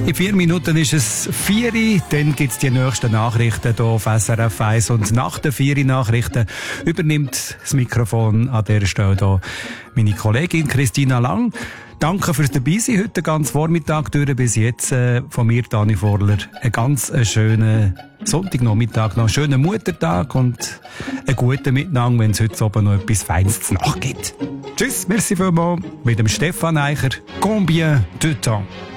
In 4 Minuten ist es 4 Uhr, dann gibt es die nächsten Nachrichten hier auf SRF 1 und nach den 4 Uhr Nachrichten übernimmt das Mikrofon an dieser Stelle hier meine Kollegin Christina Lang. Danke fürs Dabeisein heute den ganzen Vormittag durch bis jetzt. Von mir, Dani Vorler, einen ganz schönen Sonntagnachmittag, noch einen schönen Muttertag und einen guten Miteinander, wenn es heute oben noch etwas Feines zu Nacht gibt. Tschüss, merci vielmals mit dem Stefan Eicher. Combien de temps?